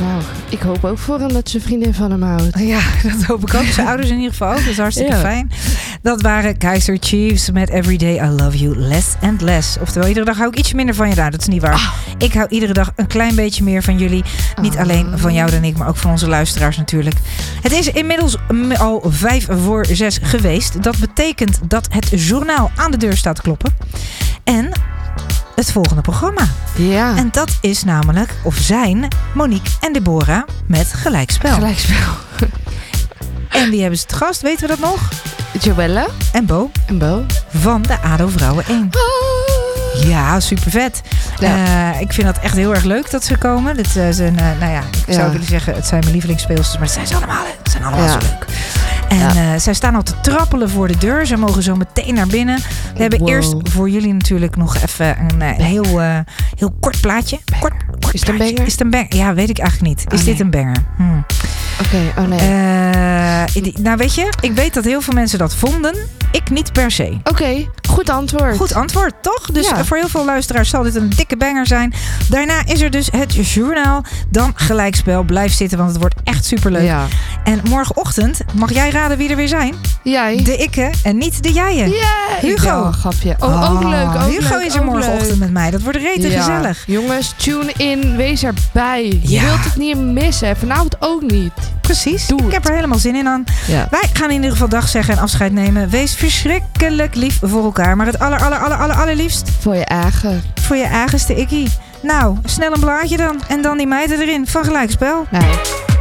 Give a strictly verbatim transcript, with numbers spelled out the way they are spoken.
Nou, ik hoop ook voor hem dat zijn vriendin van hem houdt. Ja, dat hoop ik ook. Zijn ouders in ieder geval ook. Dat is hartstikke Ja. fijn. Dat waren Kaiser Chiefs met Everyday I Love You Less and Less. Oftewel, iedere dag hou ik ietsje minder van je. Nou, dat is niet waar. Ah. Ik hou iedere dag een klein beetje meer van jullie. Niet Ah. alleen van jou en ik, maar ook van onze luisteraars natuurlijk. Het is inmiddels mm, al vijf voor zes geweest. Dat betekent dat het journaal aan de deur staat te kloppen. En het volgende programma. Ja. En dat is namelijk, of zijn, Monique en Deborah met Gelijkspel. Gelijkspel. En wie hebben ze te gast? Weten we dat nog? Joelle En Bo en Bo. van de A D O Vrouwen één. Ja, super vet. Ja. Uh, ik vind dat echt heel erg leuk dat ze komen. Dit uh, zijn, uh, nou ja, ik Ja. zou willen zeggen, het zijn mijn lievelingsspeelsters, maar het zijn ze allemaal. Het zijn allemaal Ja. zo leuk. En Ja. uh, zij staan al te trappelen voor de deur. Ze mogen zo meteen naar binnen. We hebben Wow. eerst voor jullie natuurlijk nog even een, uh, een heel, uh, heel kort plaatje. Kort, kort Is het een plaatje. banger? Is het een banger? Ja, weet ik eigenlijk niet. Oh, Is dit nee. een banger? Hm. Oké, okay, oh nee. Uh, die- nou weet je, ik weet dat heel veel mensen dat vonden. Ik niet per se. Oké, okay, goed antwoord. Goed antwoord, toch? Dus Ja. voor heel veel luisteraars zal dit een dikke banger zijn. Daarna is er dus het journaal. Dan Gelijkspel. Blijf zitten, want het wordt echt superleuk. Ja. En morgenochtend mag jij raden wie er weer zijn? Jij? De ikke en niet de jijen. Yeah. Hugo. Oh, grapje. Oh, ook leuk. Ook Hugo leuk, is er ook morgenochtend leuk. met mij. Dat wordt rete Ja. gezellig. Jongens, tune in. Wees erbij. Je Ja. wilt het niet missen. Vanavond ook niet. Precies. Doe ik het. heb er helemaal zin in aan. Ja. Wij gaan in ieder geval dag zeggen en afscheid nemen. Wees verschrikkelijk lief voor elkaar. Maar het aller, aller, aller, aller, allerliefst Voor je eigen. voor je eigenste ikkie. Nou, snel een blaadje dan. En dan die meiden erin van Gelijkspel. Nee.